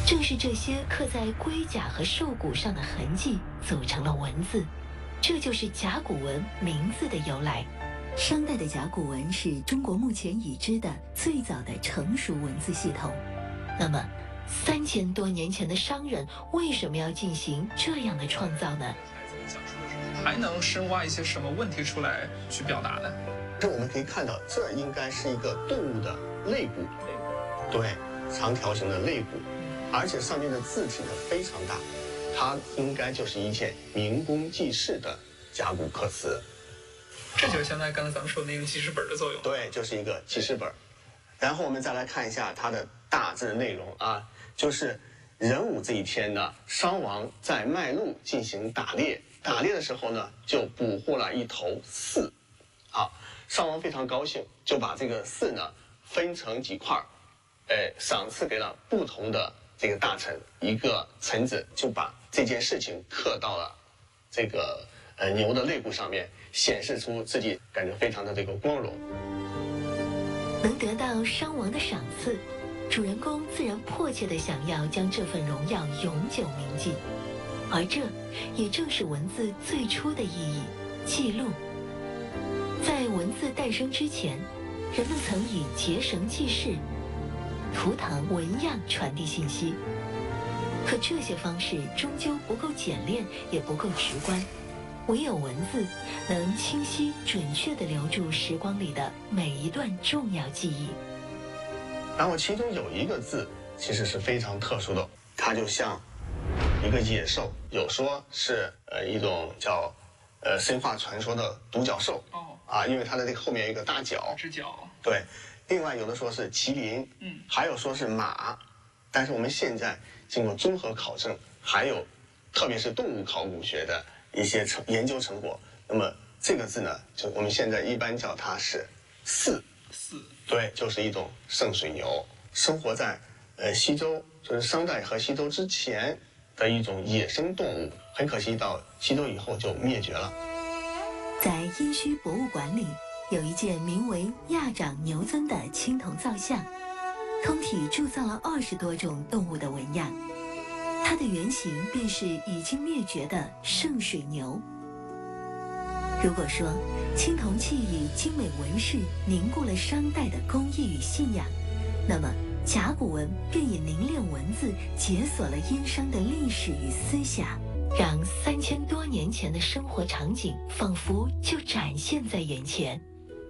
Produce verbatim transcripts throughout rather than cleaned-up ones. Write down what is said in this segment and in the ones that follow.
正是这些刻在龟甲和兽骨上的痕迹组成了文字，这就是甲骨文名字的由来。商代的甲骨文是中国目前已知的最早的成熟文字系统。那么，三千多年前的商人为什么要进行这样的创造呢？ 还能深挖一些什么问题出来去表达呢？ 这我们可以看到，这应该是一个动物的肋骨，对，长条形的肋骨，而且上面的字体呢非常大，它应该就是一件明工记事的甲骨刻词。 这就是相当于刚才咱们说的那个记事本的作用。 对，就是一个记事本。然后我们再来看一下它的大致内容啊，就是壬午这一天呢，商王在麦路进行打猎，打猎的时候呢，就捕获了一头驷。好，商王非常高兴，就把这个驷呢分成几块儿，呃，赏赐给了不同的这个大臣。一个臣子就把这件事情刻到了这个呃牛的肋骨上面，显示出自己感觉非常的这个光荣。 能得到商王的赏赐，主人公自然迫切地想要将这份荣耀永久铭记，而这也正是文字最初的意义——记录。在文字诞生之前，人们曾以结绳记事、图腾纹样传递信息，可这些方式终究不够简练，也不够直观。唯有文字能清晰准确地留住时光里的每一段重要记忆。 然后其中有一个字其实是非常特殊的，它就像一个野兽，有说是呃一种叫呃神话传说的独角兽哦啊，因为它的这个后面有一个大角， 直角。 对，另外有的说是麒麟， 嗯， 还有说是马，但是我们现在经过综合考证，还有特别是动物考古学的一些成研究成果，那么这个字呢，就我们现在一般叫它是驷， 驷， 对，就是一种圣水牛，生活在呃西周，就是商代和西周之前的一种野生动物，很可惜到西周以后就灭绝了。 在殷墟博物馆里，有一件名为亚长牛尊的青铜造像，通体铸造了二十多种动物的纹样。它的原型便是已经灭绝的圣水牛。如果说青铜器以精美纹饰凝固了商代的工艺与信仰，那么甲骨文便以凝练文字解锁了殷商的历史与思想，让三千多年前的生活场景仿佛就展现在眼前。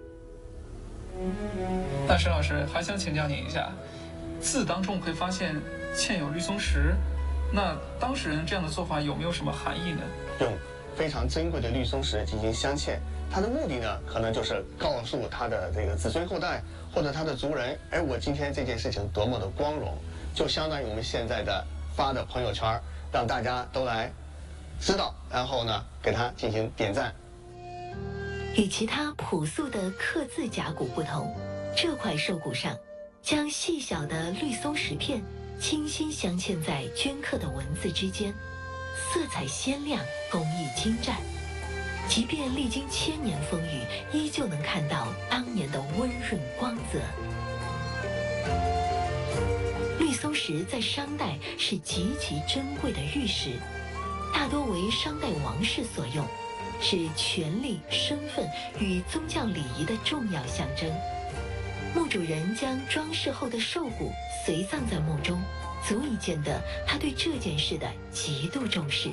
那沈老师还想请教您一下，字当中会发现嵌有绿松石，那当事人这样的做法有没有什么含义呢？ 用非常珍贵的绿松石进行镶嵌，它的目的呢，可能就是告诉他的这个子孙后代或者他的族人，哎，我今天这件事情多么的光荣，就相当于我们现在的发的朋友圈，让大家都来知道，然后呢，给他进行点赞。 与其他朴素的刻字甲骨不同，这块兽骨上将细小的绿松石片精心镶嵌在镌刻的文字之间，色彩鲜亮，工艺精湛。即便历经千年风雨，依旧能看到当年的温润光泽。绿松石在商代是极其珍贵的玉石，大多为商代王室所用，是权力、身份与宗教礼仪的重要象征。墓主人将装饰后的兽骨随葬在墓中，足以见得他对这件事的极度重视。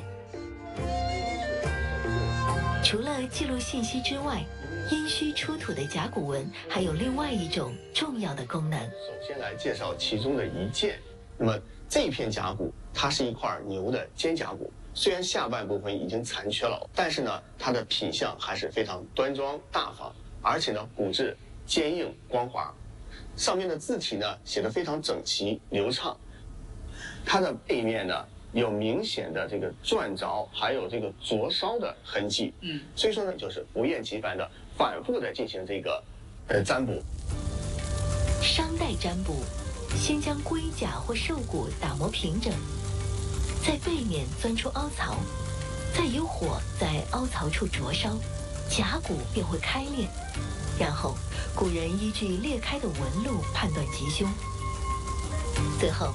除了记录信息之外，殷墟出土的甲骨文还有另外一种重要的功能。 首先来介绍其中的一件，那么这片甲骨它是一块牛的肩胛骨，虽然下半部分已经残缺了，但是呢，它的品相还是非常端庄大方，而且呢，骨质坚硬光滑，上面的字体呢写得非常整齐流畅，它的背面呢有明显的这个钻凿，还有这个灼烧的痕迹。嗯，所以说呢，就是不厌其烦的反复的进行这个呃占卜。 商代占卜，先将龟甲或兽骨打磨平整，在背面钻出凹槽，再有火在凹槽处灼烧，甲骨便会开裂。然后，古人依据裂开的纹路判断吉凶。最后，